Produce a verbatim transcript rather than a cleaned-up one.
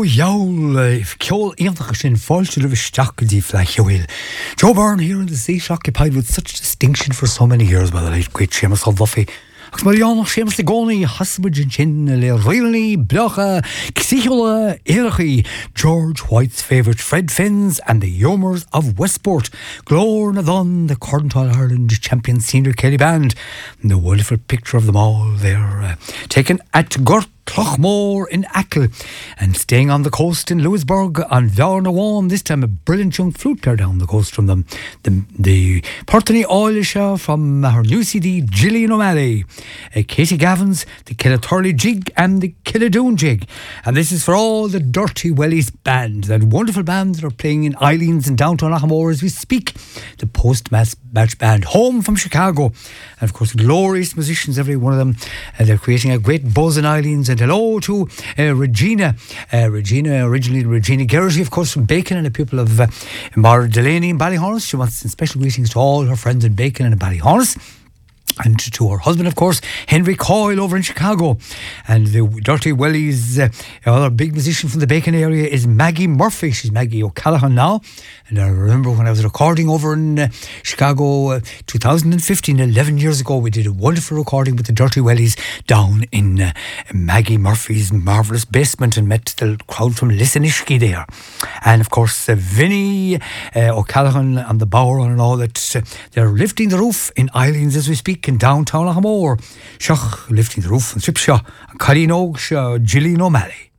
Jowl, if Kjol Eamthach in Falshel of a Stock Deep like you will. Joe Byrne here in the sea, occupied with such distinction for so many years by the late great Seamus O'Duffy. Mariano Seamus Legoni, Husband Chin, Le Riley, Blocha, Xichola, Erchi, George White's favourite Fred Finns, and the Yeomers of Westport, Glór na Dun, the Cornwall Ireland champion senior Kelly band. And the wonderful picture of them all there, uh, taken at Gort Clochmore in Achill, and staying on the coast in Lewisburg on Varnawan. This time a brilliant young flute player down the coast from them, the, the Portney Oilisha from her new C D Gillian O'Malley, uh, Katie Gavins, the Killaturley Jig and the Killadoon Jig. And this is for all the Dirty Wellies band, that wonderful band that are playing in Eileens in downtown Achimore as we speak, the post-match band home from Chicago, and of course glorious musicians, every one of them, and they're creating a great buzz in Eileens. And hello to uh, Regina uh, Regina originally Regina Geraghty, of course, from Bacon, and the people of uh, Mar Delaney in Ballyhonus. She wants special greetings to all her friends in Bacon and in Ballyhonus, and to her husband, of course, Henry Coyle over in Chicago. And the Dirty Wellies, uh, another big musician from the Bacon area is Maggie Murphy. She's Maggie O'Callaghan now. And I remember when I was recording over in uh, Chicago uh, two thousand fifteen, eleven years ago, we did a wonderful recording with the Dirty Wellies down in uh, Maggie Murphy's marvellous basement, and met the crowd from Lissanishki there. And of course, uh, Vinnie uh, O'Callaghan and the Bower and all that, uh, they're lifting the roof in Eileens as we speak, in downtown Achimore. Shach lifting the roof in Tripshaw, and Colleen Oakes, uh, Gillian O'Malley.